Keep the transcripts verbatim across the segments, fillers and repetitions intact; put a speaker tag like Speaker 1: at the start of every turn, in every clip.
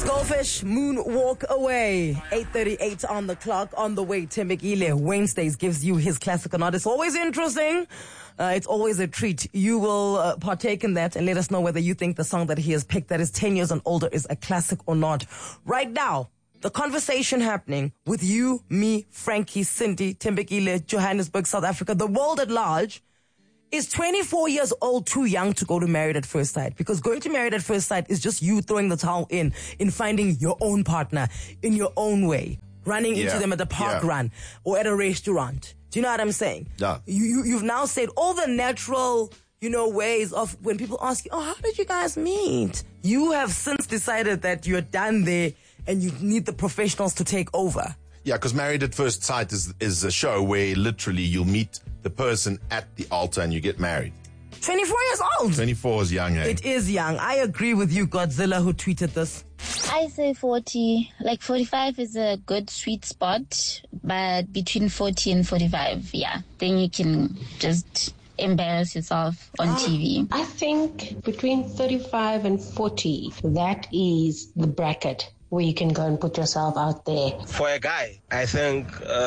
Speaker 1: Goldfish, Moonwalk Away. eight thirty-eight on the clock. On the way, Thembekile Wednesdays gives you his classic or not. It's always interesting. Uh, it's always a treat. You will uh, partake in that and let us know whether you think the song that he has picked that is ten years and older is a classic or not. Right now, the conversation happening with you, me, Frankie, Cindy, Thembekile, Johannesburg, South Africa, the world at large. Is twenty-four years old too young to go to Married at First Sight? Because going to Married at First Sight is just you throwing the towel in, in finding your own partner in your own way, running
Speaker 2: yeah.
Speaker 1: into them at the park
Speaker 2: yeah.
Speaker 1: run or at a restaurant. Do you know what I'm saying?
Speaker 2: Yeah.
Speaker 1: You, you, you've now said all the natural, you know, ways of when people ask you, oh, how did you guys meet? You have since decided that you're done there and you need the professionals to take over.
Speaker 2: Yeah, because Married at First Sight is is a show where literally you'll meet the person at the altar and you get married.
Speaker 1: twenty-four years old.
Speaker 2: twenty-four is young, eh?
Speaker 1: It is young. I agree with you, Godzilla, who tweeted this.
Speaker 3: I say forty. Like forty-five is a good sweet spot, but between forty and forty-five, yeah. Then you can just embarrass yourself on T V.
Speaker 4: I think between thirty-five and forty, that is the bracket where you can go and put yourself out there.
Speaker 5: For a guy, I think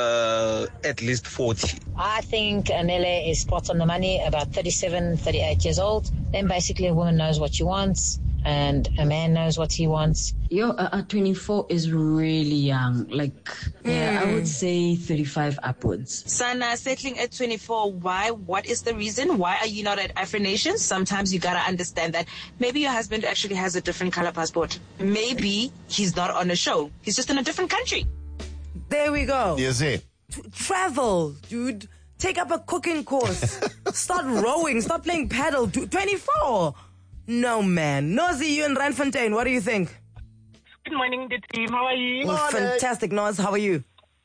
Speaker 5: uh, at least forty.
Speaker 6: I think Anele is spot on the money, about thirty-seven, thirty-eight years old. Then basically a woman knows what she wants and a man knows what he wants.
Speaker 7: Yo, uh, uh, twenty-four is really young. Like, mm. yeah, I would say thirty-five upwards.
Speaker 8: Sana, settling at twenty-four, why? What is the reason? Why are you not at Afro Nation? Sometimes you gotta understand that maybe your husband actually has a different color passport. Maybe he's not on a show. He's just in a different country.
Speaker 1: There we go.
Speaker 2: Yes, it.
Speaker 1: T- travel, dude. Take up a cooking course. Start rowing. Start playing paddle. Dude, twenty-four. No, man. Nozi, you in Randfontein. What do you think?
Speaker 9: Good morning, the team. How are you?
Speaker 1: Oh, fantastic, Noz. How are you?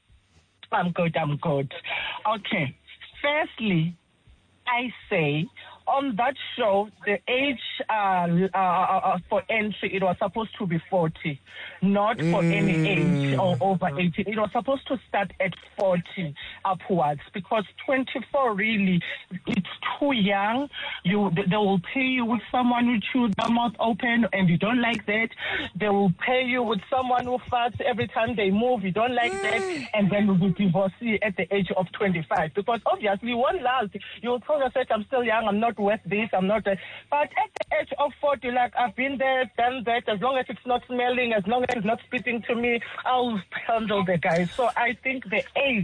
Speaker 9: I'm good. I'm good. Okay. Firstly, I say on that show, the age uh, uh, uh, for entry, it was supposed to be forty, not for mm. any age or over eighteen. It was supposed to start at forty upwards because twenty-four really, it's too young. You, they will pay you with someone who chews their mouth open and you don't like that. They will pay you with someone who farts every time they move. You don't like mm. that. And then you'll be divorcee at the age of twenty-five because obviously you won't last. You'll tell yourself, I'm still young, I'm not worth this, I'm not. Uh, but at the age of forty, like I've been there, done that. As long as it's not smelling, as long as it's not spitting to me, I'll handle the guy. So I think the age,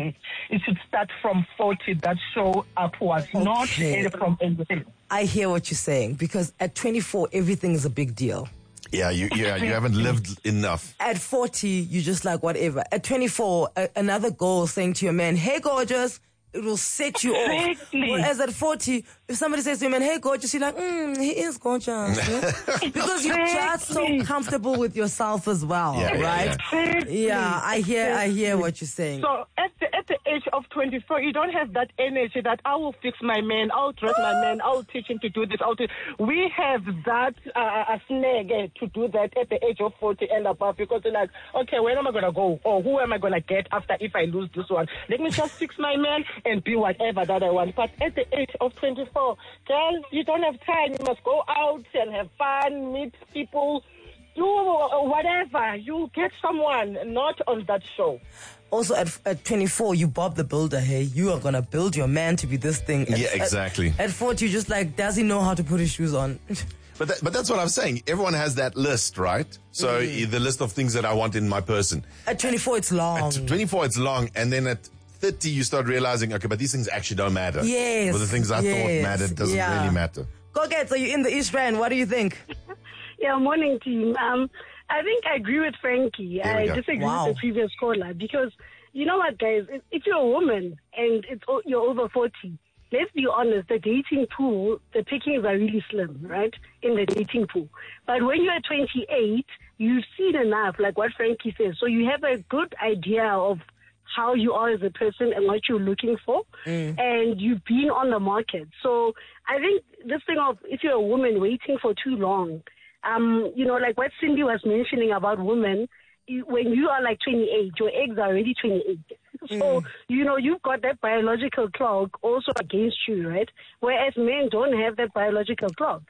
Speaker 9: it should start from forty. That show upwards, okay. Not from eighteen.
Speaker 1: I hear what you're saying because at twenty-four, everything is a big deal.
Speaker 2: Yeah, you yeah you haven't lived enough.
Speaker 1: At forty, you just like whatever. At twenty-four, a- another girl saying to your man, "Hey, gorgeous." It will set you
Speaker 9: exactly.
Speaker 1: off. Whereas at forty, if somebody says to you, man, hey, gorgeous, you're like, mm, he is gorgeous. Because you're just so comfortable with yourself as well,
Speaker 2: yeah,
Speaker 1: right?
Speaker 2: Yeah,
Speaker 9: yeah.
Speaker 1: yeah, I hear I hear what you're saying.
Speaker 9: So at the, at the age of twenty-four, you don't have that energy that I will fix my man, I'll dress my man, I'll teach him to do this. I'll do. We have that uh, a snag uh, to do that at the age of forty and above because you're like, okay, where am I going to go? Or who am I going to get after if I lose this one? Let me just fix my man and be whatever that I want. But at the age of twenty-four, girl, you don't have time. You must go out and have fun, meet people, do whatever. You'll get someone, not on that show.
Speaker 1: Also, at, at twenty-four, you Bob the Builder, hey. You are going to build your man to be this thing. At,
Speaker 2: yeah, exactly.
Speaker 1: At, at forty, you're just like, does he know how to put his shoes on?
Speaker 2: But that, but that's what I'm saying. Everyone has that list, right? So mm. the list of things that I want in my person.
Speaker 1: At twenty-four, it's long.
Speaker 2: At twenty-four, it's long. And then at thirty, you start realizing, okay, but these things actually don't matter.
Speaker 1: Yes.
Speaker 2: But the things I
Speaker 1: yes,
Speaker 2: thought mattered doesn't
Speaker 1: yeah.
Speaker 2: really matter.
Speaker 1: Go get, so you're in the East Rand. What do you think?
Speaker 10: Yeah, morning team. Um, I think I agree with Frankie. I
Speaker 2: go.
Speaker 10: disagree
Speaker 1: Wow.
Speaker 10: with the previous caller because you know what, guys? If, if you're a woman and it's you're over forty, let's be honest, the dating pool, the pickings are really slim, right? In the dating pool. But when you're twenty-eight, you've seen enough, like what Frankie says. So you have a good idea of how you are as a person and what you're looking for. Mm. And you've been on the market. So I think this thing of if you're a woman waiting for too long, um, you know, like what Cindy was mentioning about women, you, when you are like twenty-eight, your eggs are already twenty-eight. So, mm. you know, you've got that biological clock also against you, right? Whereas men don't have that biological clock.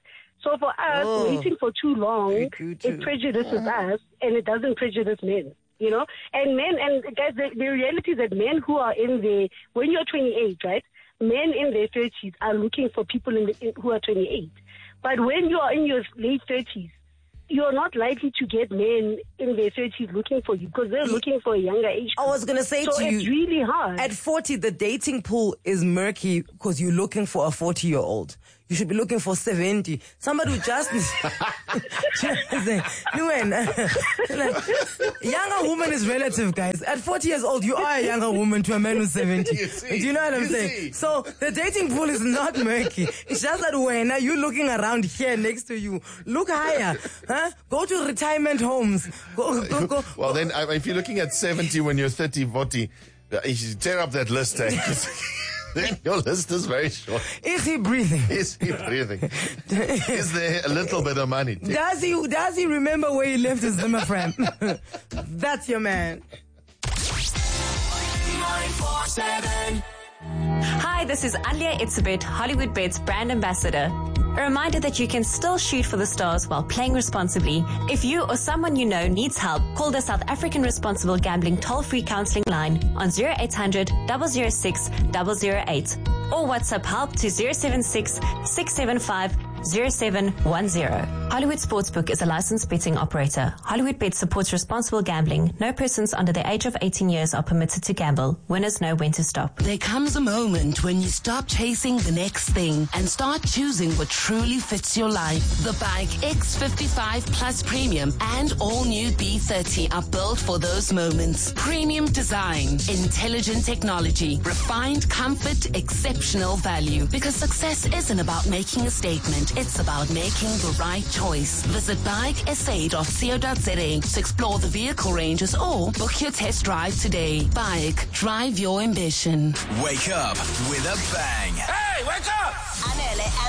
Speaker 10: So for us,
Speaker 1: Oh.
Speaker 10: waiting for too long,
Speaker 1: Too, too.
Speaker 10: it prejudices us, and it doesn't prejudice men. You know, and men, and guys, the, the reality is that men who are in the, when you're twenty-eight, right? Men in their thirties are looking for people in the, in, who are twenty-eight. But when you are in your late thirties, you're not likely to get men in their thirties looking for you because they're looking for a younger age.
Speaker 1: I was going to say
Speaker 10: so
Speaker 1: to you,
Speaker 10: it's really hard.
Speaker 1: At forty, the dating pool is murky because you're looking for a forty-year-old. You should be looking for seventy. Somebody who just... Younger woman is relative, guys. At forty years old, you are a younger woman to a man who's seventy.
Speaker 2: You see,
Speaker 1: Do you know what I'm
Speaker 2: you
Speaker 1: saying?
Speaker 2: see.
Speaker 1: So the dating pool is not murky. It's just that when are you looking around here next to you? Look higher. Huh? Go to retirement homes. Go, go, go.
Speaker 2: Well, then, I- if you're looking at seventy when you're thirty, forty, uh, you should tear up that list, eh? 'Cause then your list is very short.
Speaker 1: Is he breathing?
Speaker 2: Is he breathing? Is there a little bit of money?
Speaker 1: Does he, does he remember where he left his Zimmer friend? That's your man.
Speaker 11: nine four seven.
Speaker 12: Hi, this is Alia Itzebet, Hollywood Bets brand ambassador. A reminder that you can still shoot for the stars while playing responsibly. If you or someone you know needs help, call the South African Responsible Gambling toll-free counseling line on zero eight hundred, zero zero six, zero zero eight or WhatsApp help to zero seven six, six seven five, zero seven one zero. Hollywood Sportsbook is a licensed betting operator. Hollywood Bet supports responsible gambling. No persons under the age of eighteen years are permitted to gamble. Winners know when to stop.
Speaker 11: There comes a moment when you stop chasing the next thing and start choosing what truly fits your life. The Bike X fifty-five Plus Premium and all new B thirty are built for those moments. Premium design, intelligent technology, refined comfort, exceptional value. Because success isn't about making a statement. It's about making the right choice. Visit bike s a dot co dot za to explore the vehicle ranges or book your test drive today. Bike, drive your ambition.
Speaker 13: Wake up with a bang.
Speaker 11: Hey, wake up!